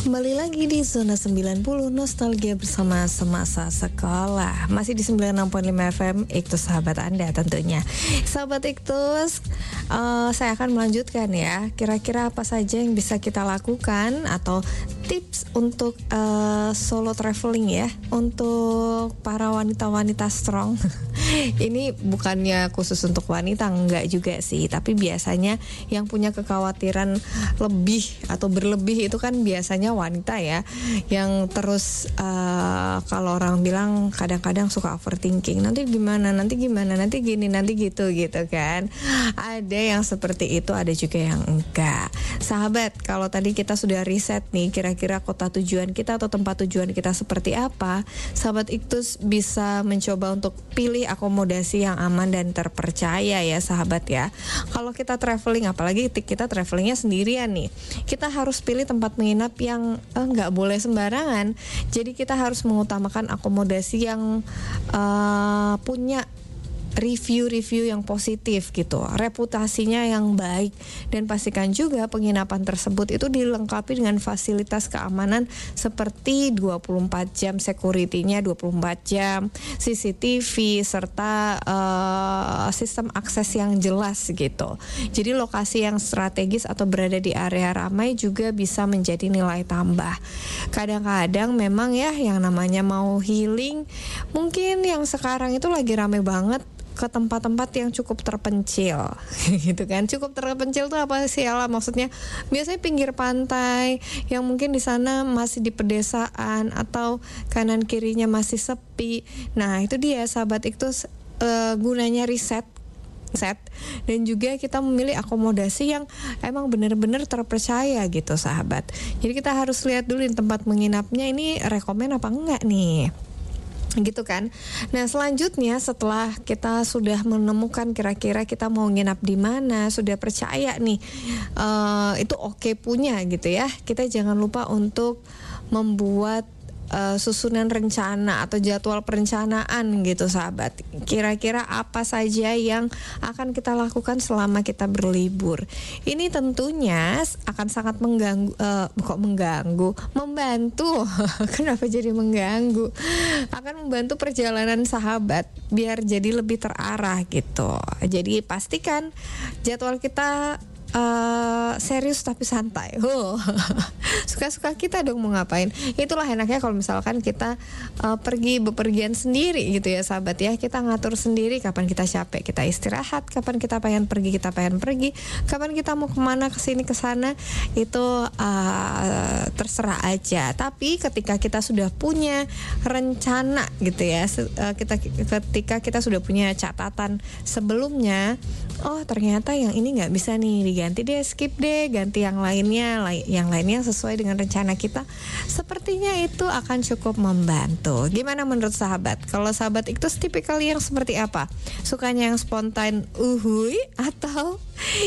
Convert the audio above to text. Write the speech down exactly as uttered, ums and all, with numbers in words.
Kembali lagi di Zona sembilan puluh Nostalgia bersama semasa sekolah. Masih di sembilan puluh enam koma lima F M, Iktus sahabat Anda tentunya. Sahabat Iktus, uh, saya akan melanjutkan ya. Kira-kira apa saja yang bisa kita lakukan atau tips untuk uh, solo traveling ya, untuk para wanita-wanita strong. Ini bukannya khusus untuk wanita, enggak juga sih. Tapi biasanya yang punya kekhawatiran lebih atau berlebih itu kan biasanya wanita ya, yang terus uh, kalau orang bilang kadang-kadang suka overthinking, nanti gimana, nanti gimana, nanti gini, nanti gitu gitu kan. Ada yang seperti itu, ada juga yang enggak. Sahabat, kalau tadi kita sudah riset nih kira-kira kota tujuan kita atau tempat tujuan kita seperti apa, sahabat Iktus bisa mencoba untuk pilih akomodasi yang aman dan terpercaya ya sahabat ya. Kalau kita traveling, apalagi kita travelingnya sendirian nih, kita harus pilih tempat menginap yang nggak eh, boleh sembarangan. Jadi kita harus mengutamakan akomodasi yang uh, punya review-review yang positif gitu, reputasinya yang baik, dan pastikan juga penginapan tersebut itu dilengkapi dengan fasilitas keamanan seperti dua puluh empat jam security-nya dua puluh empat jam, C C T V serta uh, sistem akses yang jelas gitu. Jadi lokasi yang strategis atau berada di area ramai juga bisa menjadi nilai tambah. Kadang-kadang memang ya yang namanya mau healing, mungkin yang sekarang itu lagi ramai banget ke tempat-tempat yang cukup terpencil gitu kan. Cukup terpencil tuh apa sih Ala? Maksudnya biasanya pinggir pantai yang mungkin di sana masih di pedesaan atau kanan kirinya masih sepi. Nah, itu dia sahabat Iktus, uh, gunanya riset set dan juga kita memilih akomodasi yang emang benar-benar terpercaya gitu sahabat. Jadi kita harus lihat dulu tempat menginapnya ini rekomen apa enggak nih, gitu kan. Nah, selanjutnya setelah kita sudah menemukan kira-kira kita mau nginap di mana, sudah percaya nih uh, itu oke punya gitu ya, kita jangan lupa untuk membuat Uh, susunan rencana atau jadwal perencanaan gitu sahabat. Kira-kira apa saja yang akan kita lakukan selama kita berlibur. Ini tentunya akan sangat mengganggu, uh, kok mengganggu, membantu. Kenapa jadi mengganggu? Akan membantu perjalanan sahabat biar jadi lebih terarah gitu. Jadi pastikan jadwal kita Uh, serius tapi santai. Huh. Suka-suka kita dong mau ngapain. Itulah enaknya kalau misalkan kita uh, pergi bepergian sendiri gitu ya sahabat ya. Kita ngatur sendiri kapan kita capek kita istirahat, kapan kita pengen pergi kita pengen pergi, kapan kita mau kemana kesini kesana, itu uh, terserah aja. Tapi ketika kita sudah punya rencana gitu ya, uh, kita ketika kita sudah punya catatan sebelumnya, oh ternyata yang ini nggak bisa nih ganti deh, skip deh, ganti yang lainnya, yang lainnya sesuai dengan rencana kita. Sepertinya itu akan cukup membantu. Gimana menurut sahabat? Kalau sahabat itu tipikal yang seperti apa? Sukanya yang spontan, uhuy, atau